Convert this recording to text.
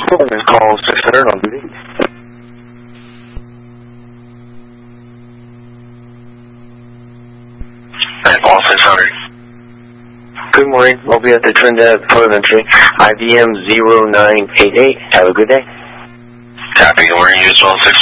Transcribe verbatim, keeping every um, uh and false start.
Call six hundred on duty. Call six hundred. Good morning. We'll be at the Trinidad Port of Entry, I B M zero nine eight eight. Have a good day. Copy. Good morning. You as well, six